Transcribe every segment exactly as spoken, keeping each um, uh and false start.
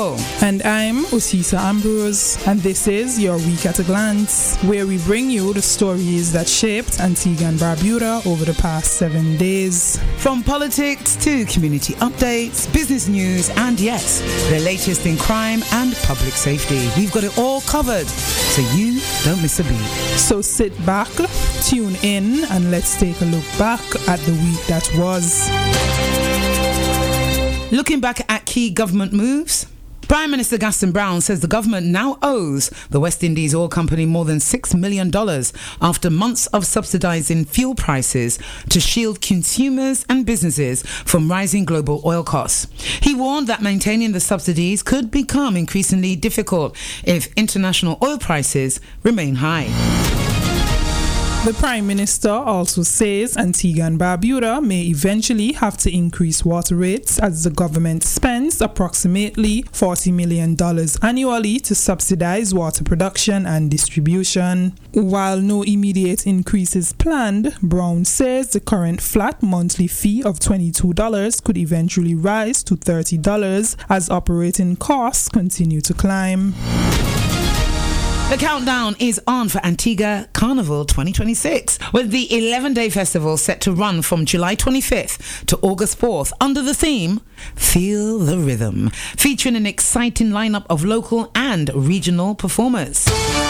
Campbell. And I'm Osisa Ambrose. And this is Your Week at a Glance, where we bring you the stories that shaped Antigua and Barbuda over the past seven days. From politics to community updates, business news, and yes, the latest in crime and public safety. We've got it all covered, so you don't miss a beat. So sit back, tune in, and let's take a look back at the week that was. Looking back at key government moves, Prime Minister Gaston Brown says the government now owes the West Indies Oil Company more than six million dollars after months of subsidising fuel prices to shield consumers and businesses from rising global oil costs. He warned that maintaining the subsidies could become increasingly difficult if international oil prices remain high. The Prime Minister also says Antigua and Barbuda may eventually have to increase water rates as the government spends approximately forty million dollars annually to subsidize water production and distribution. While no immediate increase is planned, Brown says the current flat monthly fee of twenty-two dollars could eventually rise to thirty dollars as operating costs continue to climb. The countdown is on for Antigua Carnival twenty twenty-six, with the eleven-day festival set to run from July twenty-fifth to August fourth under the theme Feel the Rhythm, featuring an exciting lineup of local and regional performers.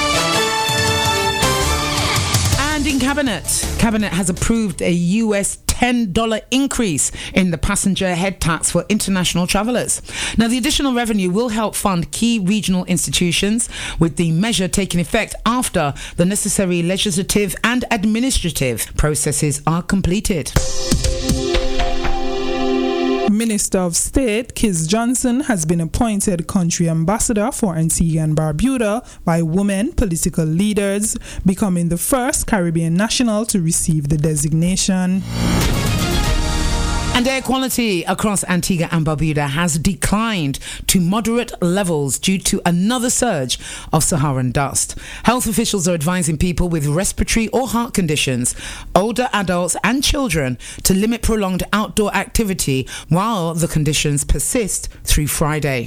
And in Cabinet, Cabinet has approved a U S ten dollars increase in the passenger head tax for international travellers. Now, the additional revenue will help fund key regional institutions, with the measure taking effect after the necessary legislative and administrative processes are completed. Minister of State Kiz Johnson has been appointed country ambassador for Antigua and Barbuda by women political leaders, becoming the first Caribbean national to receive the designation. And air quality across Antigua and Barbuda has declined to moderate levels due to another surge of Saharan dust. Health officials are advising people with respiratory or heart conditions, older adults and children to limit prolonged outdoor activity while the conditions persist through Friday.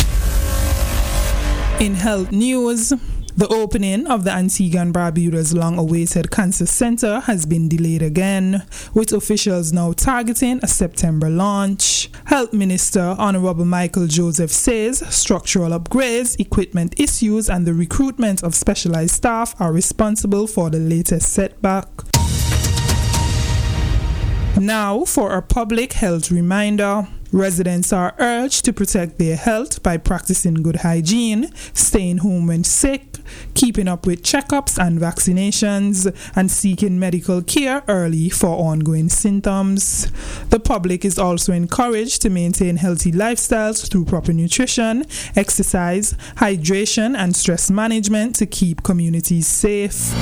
In health news, the opening of the Antigua and Barbuda's long-awaited cancer center has been delayed again, with officials now targeting a September launch. Health Minister Honorable Michael Joseph says structural upgrades, equipment issues, and the recruitment of specialized staff are responsible for the latest setback. Now for a public health reminder. Residents are urged to protect their health by practicing good hygiene, staying home when sick, keeping up with checkups and vaccinations, and seeking medical care early for ongoing symptoms. The public is also encouraged to maintain healthy lifestyles through proper nutrition, exercise, hydration, and stress management to keep communities safe.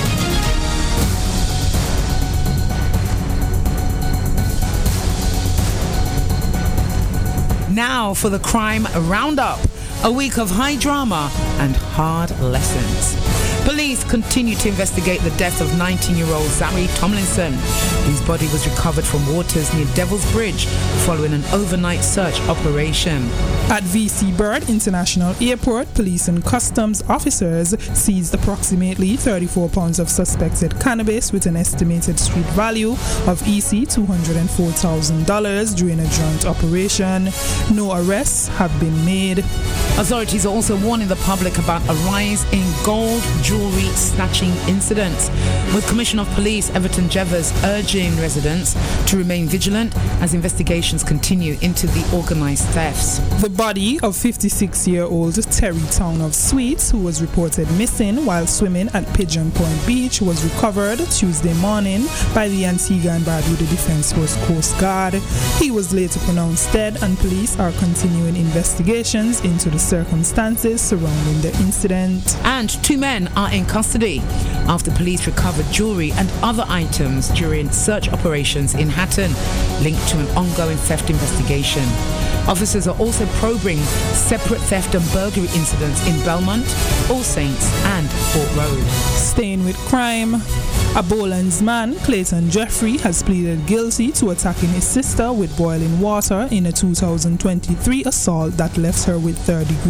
Now for the Crime Roundup, a week of high drama and hard lessons. Police continue to investigate the death of nineteen-year-old Zari Tomlinson, whose body was recovered from waters near Devil's Bridge following an overnight search operation. At V C Bird International Airport, police and customs officers seized approximately thirty-four pounds of suspected cannabis with an estimated street value of E C two hundred four thousand dollars during a joint operation. No arrests have been made. Authorities are also warning the public about a rise in gold jewellery snatching incidents, with Commissioner of Police Everton Jevers urging residents to remain vigilant as investigations continue into the organised thefts. The body of fifty-six-year-old Terry Town of Sweets, who was reported missing while swimming at Pigeon Point Beach, was recovered Tuesday morning by the Antigua and Barbuda Defence Force Coast Guard. He was later pronounced dead, and police are continuing investigations into the circumstances surrounding the incident. And two men are in custody after police recovered jewellery and other items during search operations in Hatton, linked to an ongoing theft investigation. Officers are also probing separate theft and burglary incidents in Belmont, All Saints and Fort Road. Staying with crime, a Boland's man, Clayton Jeffrey, has pleaded guilty to attacking his sister with boiling water in a two thousand twenty-three assault that left her with third-degree